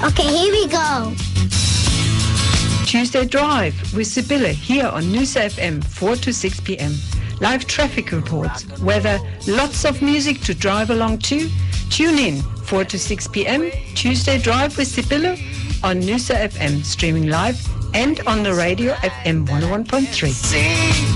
Okay, here we go. Tuesday Drive with Sibylle here on Noosa FM 4 to 6 p.m. Live traffic reports, weather, lots of music to drive along to. Tune in 4 to 6 p.m. Tuesday Drive with Sibylle on Noosa FM, streaming live and on the radio FM 101.3.